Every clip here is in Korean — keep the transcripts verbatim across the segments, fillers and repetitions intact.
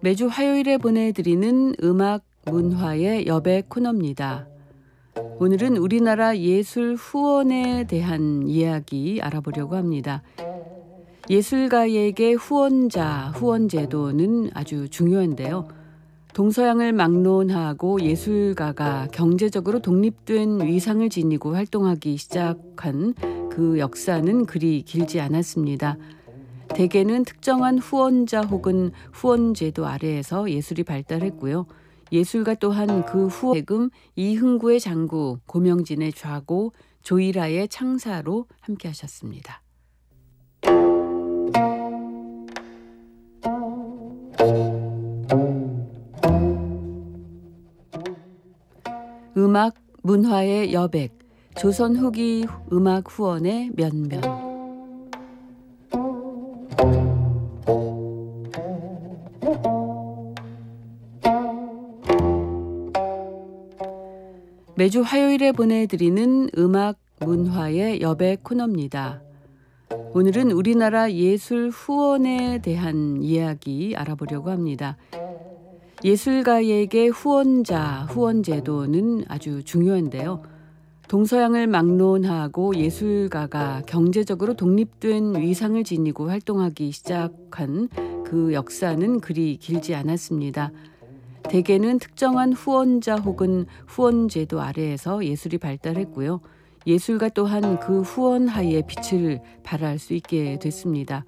매주 화요일에 보내드리는 음악 문화의 여백 코너입니다. 오늘은 우리나라 예술 후원에 대한 이야기 알아보려고 합니다. 예술가에게 후원자, 후원 제도는 아주 중요한데요. 동서양을 막론하고 예술가가 경제적으로 독립된 위상을 지니고 활동하기 시작한 그 역사는 그리 길지 않았습니다. 대개는 특정한 후원자 혹은 후원 제도 아래에서 예술이 발달했고요. 예술가 또한 그 후원 대금 이흥구의 장구, 고명진의 좌고, 조이라의 창사로 함께 하셨습니다. 음악 문화의 여백, 조선 후기 음악 후원의 면면. 매주 화요일에 보내드리는 음악 문화의 여백 코너입니다. 오늘은 우리나라 예술 후원에 대한 이야기 알아보려고 합니다. 예술가에게 후원자, 후원 제도는 아주 중요한데요. 동서양을 막론하고 예술가가 경제적으로 독립된 위상을 지니고 활동하기 시작한 그 역사는 그리 길지 않았습니다. 대개는 특정한 후원자 혹은 후원 제도 아래에서 예술이 발달했고요. 예술가 또한 그 후원 하에 빛을 발할 수 있게 됐습니다.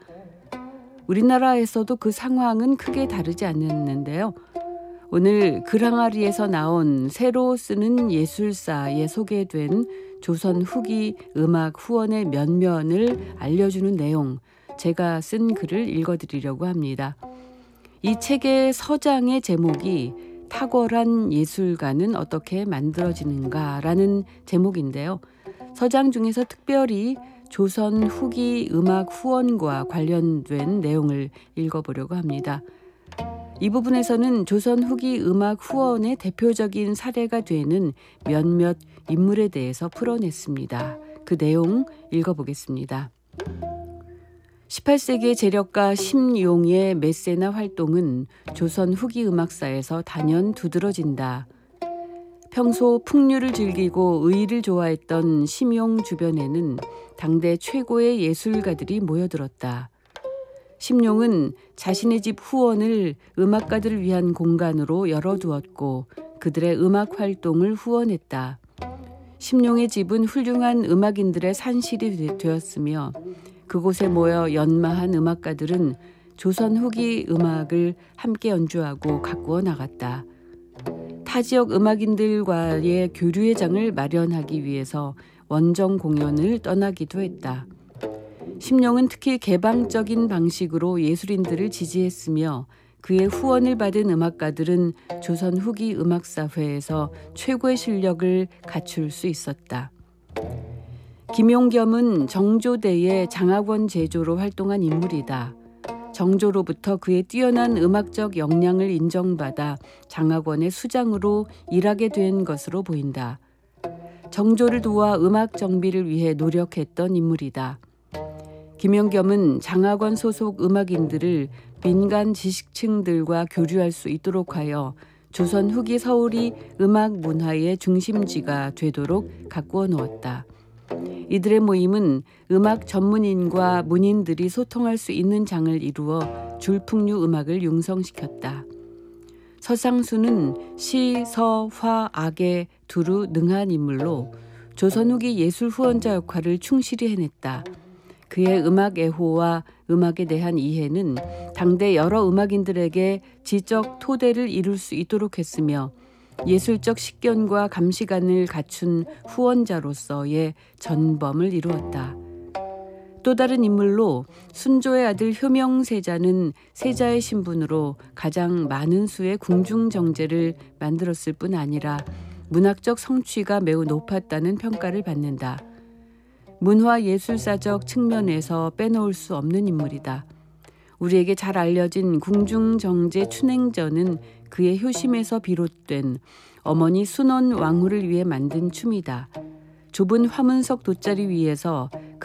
우리나라에서도 그 상황은 크게 다르지 않았는데요. 오늘 글항아리에서 나온 새로 쓰는 예술사에 소개된 조선 후기 음악 후원의 면면을 알려주는 내용, 제가 쓴 글을 읽어드리려고 합니다. 이 책의 서장의 제목이 탁월한 예술가는 어떻게 만들어지는가라는 제목인데요. 서장 중에서 특별히 조선 후기 음악 후원과 관련된 내용을 읽어보려고 합니다. 이 부분에서는 조선 후기 음악 후원의 대표적인 사례가 되는 몇몇 인물에 대해서 풀어냈습니다. 그 내용 읽어보겠습니다. 십팔 세기의 재력가 심용의 메세나 활동은 조선 후기 음악사에서 단연 두드러진다. 평소 풍류를 즐기고 의를 좋아했던 심용 주변에는 당대 최고의 예술가들이 모여들었다. 심용은 자신의 집 후원을 음악가들을 위한 공간으로 열어두었고 그들의 음악 활동을 후원했다. 심용의 집은 훌륭한 음악인들의 산실이 되었으며 그곳에 모여 연마한 음악가들은 조선 후기 음악을 함께 연주하고 가꾸어 나갔다. 타 지역 음악인들과의 교류의 장을 마련하기 위해서 원정 공연을 떠나기도 했다. 심용은 특히 개방적인 방식으로 예술인들을 지지했으며 그의 후원을 받은 음악가들은 조선 후기 음악사회에서 최고의 실력을 갖출 수 있었다. 김용겸은 정조대의 장학원 제조로 활동한 인물이다. 정조로부터 그의 뛰어난 음악적 역량을 인정받아 장학원의 수장으로 일하게 된 것으로 보인다. 정조를 도와 음악 정비를 위해 노력했던 인물이다. 김용겸은 장학원 소속 음악인들을 민간 지식층들과 교류할 수 있도록 하여 조선 후기 서울이 음악 문화의 중심지가 되도록 가꾸어 놓았다. 이들의 모임은 음악 전문인과 문인들이 소통할 수 있는 장을 이루어 줄풍류 음악을 융성시켰다. 서상수는 시, 서, 화, 악에 두루 능한 인물로 조선 후기 예술 후원자 역할을 충실히 해냈다. 그의 음악 애호와 음악에 대한 이해는 당대 여러 음악인들에게 지적 토대를 이룰 수 있도록 했으며 예술적 식견과 감시관을 갖춘 후원자로서의 전범을 이루었다. 또 다른 인물로 순조의 아들 효명세자는 세자의 신분으로 가장 많은 수의 궁중정제를 만들었을 뿐 아니라 문학적 성취가 매우 높았다는 평가를 받는다. 문화예술사적 측면에서 빼놓을 수 없는 인물이다. 우리에게 잘 알려진 궁중정제 춘행전은 그의 효심에서 비롯된 어머니 순원 왕후를 위해 만든 춤이다. 좁은 화문석 돗자리 위에서